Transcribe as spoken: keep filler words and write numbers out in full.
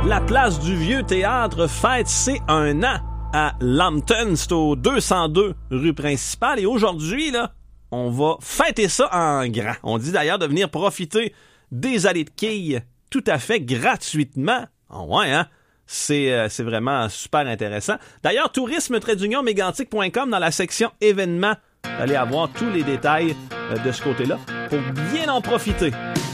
La place du Vieux Théâtre fête ses un an à Lambton. C'est au deux cent deux rue principale. Et aujourd'hui, là, on va fêter ça en grand. On dit d'ailleurs de venir profiter des allées de quilles tout à fait gratuitement. Oh ouais, hein? C'est, euh, c'est vraiment super intéressant. D'ailleurs, tourisme trait mégantic point com dans la section événements, vous allez avoir tous les détails euh, de ce côté-là pour bien en profiter.